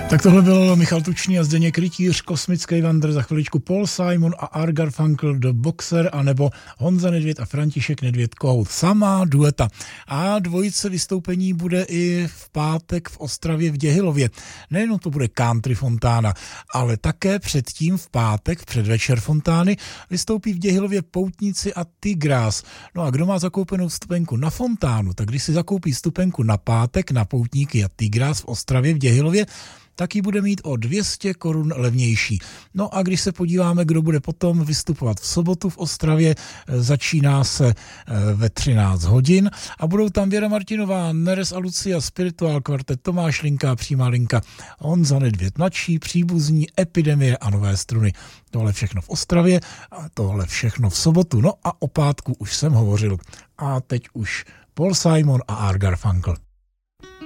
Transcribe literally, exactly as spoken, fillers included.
Tak tohle byl Michal Tučný a Zdeněk Rytíř, Kosmický Wander, za chviličku Paul Simon a Art Garfunkel, The Boxer, anebo Honza Nedvěd a František Nedvěd Kohout. Samá dueta. A dvojice vystoupení bude i v pátek v Ostravě v Děhilově. Nejenom to bude country fontána, ale také předtím v pátek v předvečer fontány vystoupí v Děhilově Poutníci a Tigrás. No a kdo má zakoupenou vstupenku na fontánu, tak když si zakoupí vstupenku na pátek na Poutníky a Tigrás v Ostravě v Děhilově, tak ji bude mít o dvě stě korun levnější. No a když se podíváme, kdo bude potom vystupovat v sobotu v Ostravě, začíná se ve třináct hodin a budou tam Věra Martinová, Neres a Lucia, Spiritual Quartet, Tomáš Linka, Přímá linka, Honza Nedvěd mladší, Příbuzní, Epidemie a Nové struny. Tohle všechno v Ostravě a tohle všechno v sobotu. No a o pátku už jsem hovořil. A teď už Paul Simon a Art Garfunkel.